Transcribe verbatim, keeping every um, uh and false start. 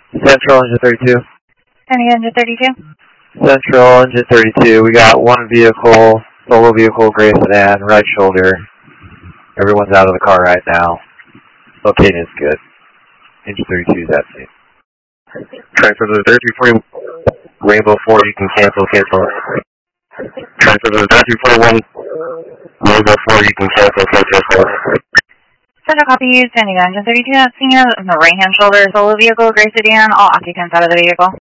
Central, engine thirty-two. Sending engine thirty-two. Central, engine thirty-two. We got one vehicle, solo vehicle, gray sedan, right shoulder. Everyone's out of the car right now. Locating is good. Engine thirty-two is at scene. Transfer to the thirty-three forty, Rainbow four, you can cancel, cancel. Transfer to the thirty-three forty-one, Rainbow four, you can cancel, cancel, cancel. Central copy, standing engine thirty-two at scene, on the right-hand shoulder, solo vehicle, gray sedan, all occupants out of the vehicle.